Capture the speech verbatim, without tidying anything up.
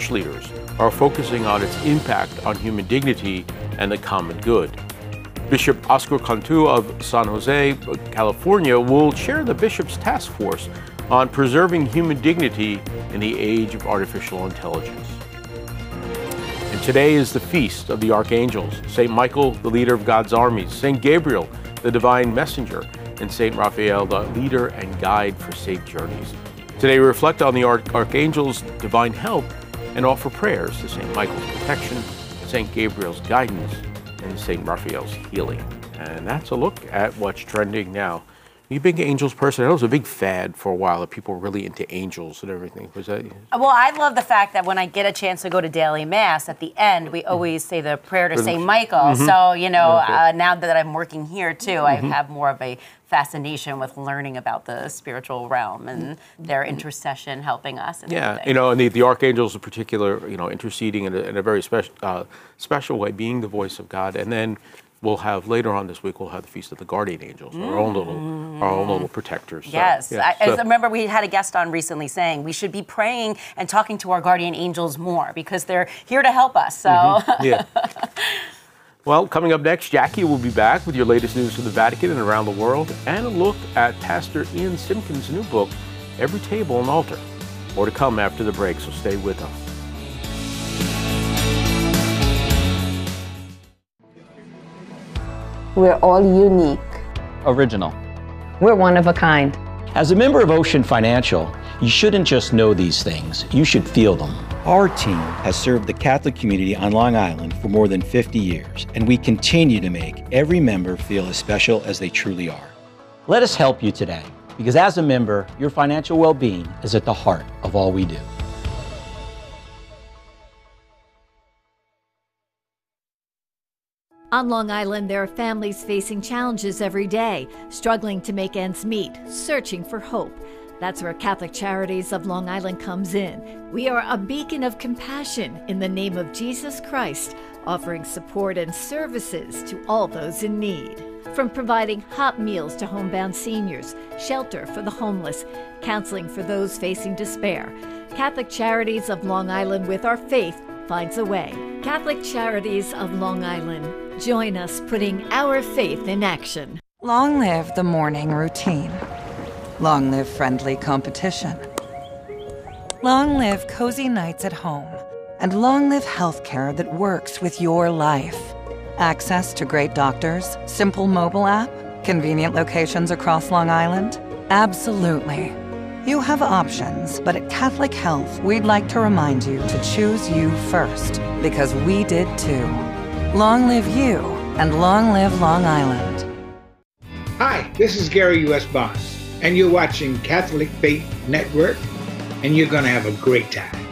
church leaders are focusing on its impact on human dignity and the common good. Bishop Oscar Cantu of San Jose, California, will chair the Bishop's Task Force on preserving human dignity in the age of artificial intelligence. And today is the feast of the archangels: Saint Michael, the leader of God's armies; Saint Gabriel, the divine messenger; and Saint Raphael, the leader and guide for safe journeys. Today we reflect on the arch- archangels' divine help and offer prayers to Saint Michael's protection, Saint Gabriel's guidance, and Saint Raphael's healing. And that's a look at what's trending now. Are you a big angels person? I know it was a big fad for a while that people were really into angels and everything. Was that? Well, I love the fact that when I get a chance to go to daily mass, at the end we always say the prayer to Saint Michael. Mm-hmm. So, you know, okay. uh, now that I'm working here too, mm-hmm. I have more of a fascination with learning about the spiritual realm and their intercession helping us. And yeah, everything. you know, and the, the archangels in particular, you know, interceding in a, in a very special uh, special way, being the voice of God. And then we'll have, later on this week, we'll have the Feast of the Guardian Angels, mm. our own little our own little protectors. Yes. So, yeah, I, so. I remember we had a guest on recently saying we should be praying and talking to our guardian angels more because they're here to help us. So. Mm-hmm. Yeah. Well, coming up next, Jackie will be back with your latest news from the Vatican and around the world, and a look at Pastor Ian Simpkins' new book, Every Table an Altar. More to come after the break, so stay with us. We're all unique. Original. We're one of a kind. As a member of Ocean Financial, you shouldn't just know these things, you should feel them. Our team has served the Catholic community on Long Island for more than fifty years, and we continue to make every member feel as special as they truly are. Let us help you today, because as a member, your financial well-being is at the heart of all we do. On Long Island, there are families facing challenges every day, struggling to make ends meet, searching for hope. That's where Catholic Charities of Long Island comes in. We are a beacon of compassion in the name of Jesus Christ, offering support and services to all those in need. From providing hot meals to homebound seniors, shelter for the homeless, counseling for those facing despair, Catholic Charities of Long Island, with our faith, finds a way. Catholic Charities of Long Island. Join us putting our faith in action. Long live the morning routine. Long live friendly competition. Long live cozy nights at home. And long live healthcare that works with your life. Access to great doctors, simple mobile app, convenient locations across Long Island? Absolutely. You have options, but at Catholic Health, we'd like to remind you to choose you first, because we did too. Long live you, and long live Long Island. Hi, this is Gary U S Barnes, and you're watching Catholic Faith Network, and you're going to have a great time.